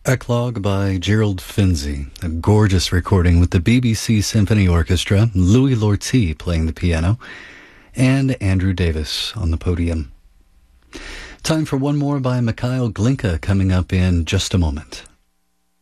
Eclogue by Gerald Finzi, a gorgeous recording with the BBC Symphony Orchestra, Louis Lortie playing the piano, and Andrew Davis on the podium. Time for one more by Mikhail Glinka coming up in just a moment.